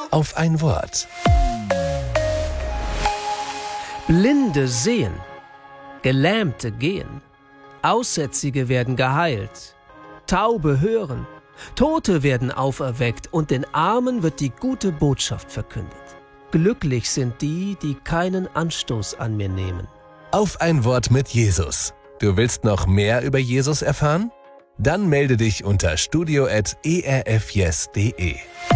Auf ein Wort. Blinde sehen, Gelähmte gehen, Aussätzige werden geheilt, Taube hören, Tote werden auferweckt und den Armen wird die gute Botschaft verkündet. Glücklich sind die, die keinen Anstoß an mir nehmen. Auf ein Wort mit Jesus. Du willst noch mehr über Jesus erfahren? Dann melde dich unter studio@erfyes.de.